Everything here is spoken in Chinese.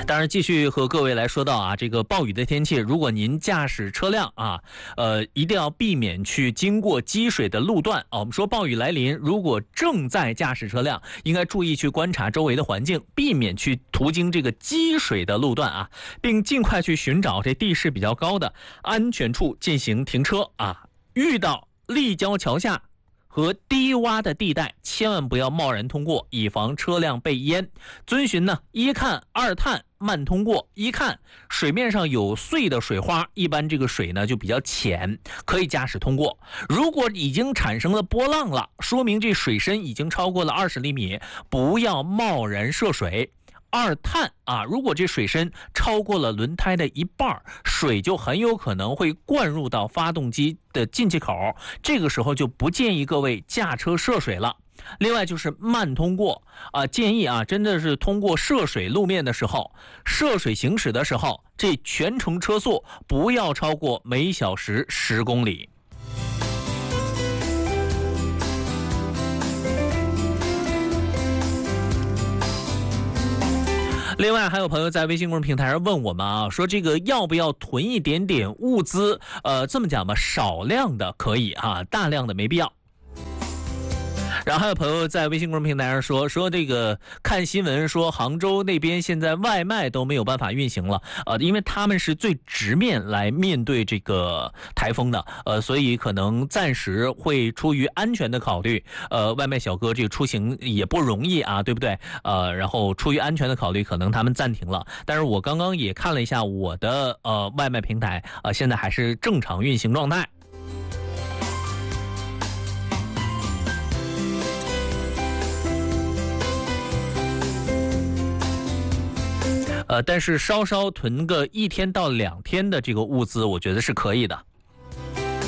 当然，继续和各位来说到啊，这个暴雨的天气，如果您驾驶车辆啊，一定要避免去经过积水的路段啊。我们说暴雨来临，如果正在驾驶车辆，应该注意去观察周围的环境，避免去途经这个积水的路段啊，并尽快去寻找这地势比较高的安全处进行停车啊。遇到立交桥下和低洼的地带，千万不要贸然通过，以防车辆被淹。遵循呢一看二探慢通过，一看水面上有碎的水花，一般这个水呢就比较浅，可以驾驶通过。如果已经产生了波浪了，说明这水深已经超过了20厘米，不要贸然涉水。二探啊，如果这水深超过了轮胎的一半，水就很有可能会灌入到发动机的进气口，这个时候就不建议各位驾车涉水了。另外就是慢通过啊，建议啊，真的是通过涉水路面的时候，涉水行驶的时候，这全程车速不要超过每小时10公里。另外还有朋友在微信公众平台上问我们啊，说这个要不要囤一点点物资？这么讲吧，少量的可以啊，大量的没必要。然后还有朋友在微信公众平台上说这个看新闻说杭州那边现在外卖都没有办法运行了，因为他们是最直面来面对这个台风的，所以可能暂时会出于安全的考虑，外卖小哥这个出行也不容易啊，对不对？然后出于安全的考虑，可能他们暂停了。但是我刚刚也看了一下我的外卖平台，现在还是正常运行状态。但是稍稍囤个1天到2天的这个物资，我觉得是可以的。